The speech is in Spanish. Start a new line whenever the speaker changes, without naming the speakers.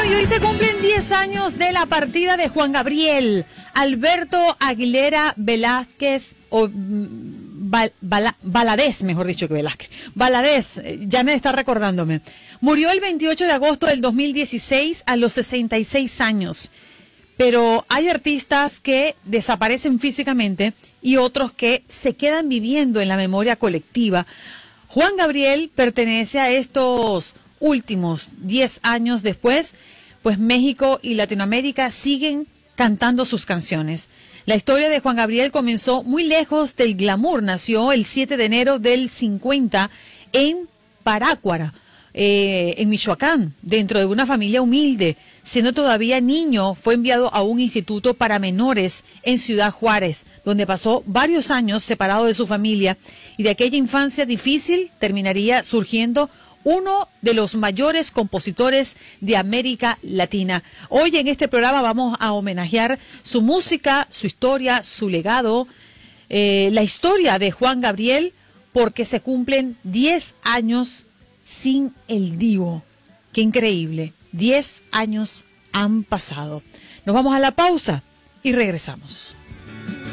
y hoy se cumplen 10 años de la partida de Juan Gabriel Alberto Aguilera Velázquez, o Valadez, mejor dicho que Velázquez. Valadez, Janet está recordándome. Murió el 28 de agosto del 2016 a los 66 años. Pero hay artistas que desaparecen físicamente y otros que se quedan viviendo en la memoria colectiva. Juan Gabriel pertenece a estos últimos 10 años después, pues México y Latinoamérica siguen cantando sus canciones. La historia de Juan Gabriel comenzó muy lejos del glamour. Nació el 7 de enero del 50 en Parácuara, en Michoacán, dentro de una familia humilde. Siendo todavía niño, fue enviado a un instituto para menores en Ciudad Juárez, donde pasó varios años separado de su familia, y de aquella infancia difícil terminaría surgiendo uno de los mayores compositores de América Latina. Hoy en este programa vamos a homenajear su música, su historia, su legado, la historia de Juan Gabriel, porque se cumplen 10 años sin el Divo. ¡Qué increíble! 10 años han pasado. Nos vamos a la pausa y regresamos.